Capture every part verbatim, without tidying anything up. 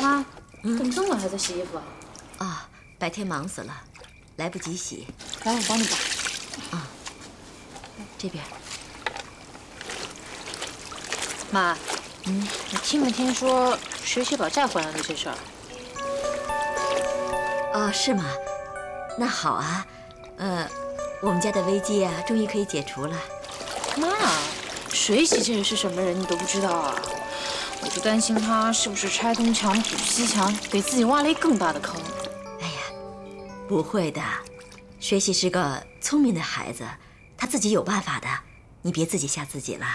妈，怎么这么晚还在洗衣服啊？ 啊，白天忙死了，来不及洗。 来，我帮你吧。 啊，这边。 妈，嗯，你听没听说水洗把债还了的这事儿？ 哦，是吗？那好啊，呃，我们家的危机啊，终于可以解除了。 妈，水洗这人是什么人，你都不知道啊？我就担心他是不是拆东墙补西墙，给自己挖了一更大的坑。 哎呀，不会的，水洗是个聪明的孩子，他自己有办法的，你别自己吓自己了。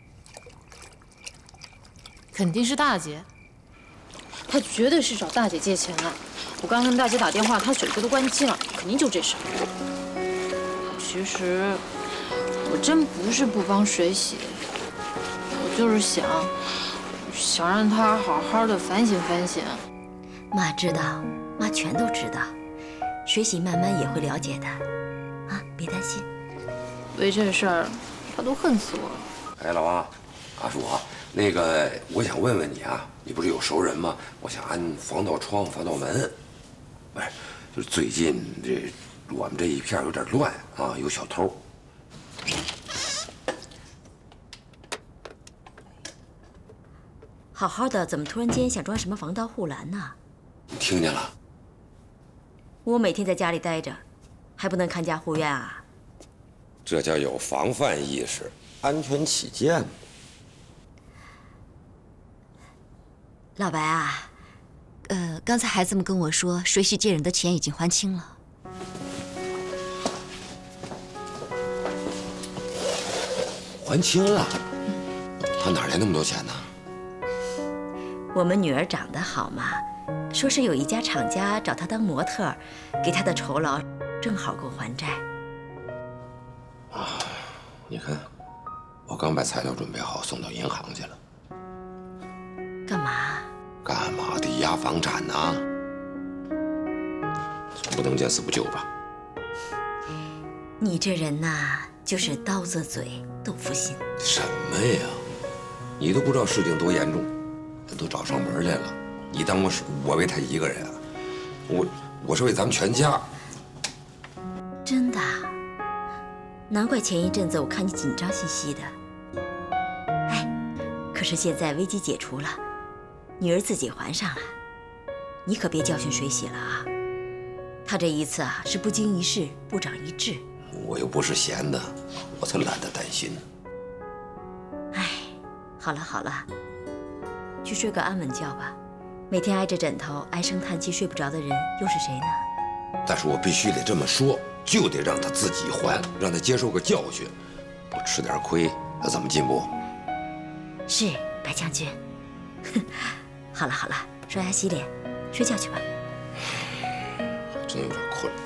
肯定是大姐，他绝对是找大姐借钱了。我刚跟大姐打电话，她手机都关机了，肯定就这事儿。其实我真不是不帮水洗，我就是想想让他好好的反省反省。 妈知道，妈全都知道，水洗慢慢也会了解的，啊，别担心。 为这事儿，他都恨死我了。 哎，老王，阿叔啊，那个我想问问你啊，你不是有熟人吗？我想安防盗窗、防盗门。不是，就是最近这我们这一片有点乱啊，有小偷。 好好的，怎么突然间想装什么防盗护栏呢？ 你听见了？ 我每天在家里待着，还不能看家护院啊？ 这叫有防范意识，安全起见。 老白啊， 呃，刚才孩子们跟我说，水洗借人的钱已经还清了。 还清了？他哪来那么多钱呢？ 我们女儿长得好嘛，说是有一家厂家找她当模特，给她的酬劳正好够还债。 啊，你看，我刚把材料准备好，送到银行去了。 干嘛？ 干嘛抵押房产呢？总不能见死不救吧？ 你这人呐，就是刀子嘴豆腐心。 什么呀？你都不知道事情多严重，他都找上门来了，你当我是我为他一个人啊？我我是为咱们全家。 真的？难怪前一阵子我看你紧张兮兮的。哎，可是现在危机解除了，女儿自己还上了，你可别教训水洗了啊！他这一次啊是不经一事不长一智。 我又不是闲的，我才懒得担心呢。 哎，好了好了，去睡个安稳觉吧。每天挨着枕头唉声叹气睡不着的人又是谁呢？ 但是我必须得这么说，就得让他自己还，让他接受个教训。不吃点亏，他怎么进步？ 是白将军。好了好了，刷牙洗脸，睡觉去吧。 真有点困了。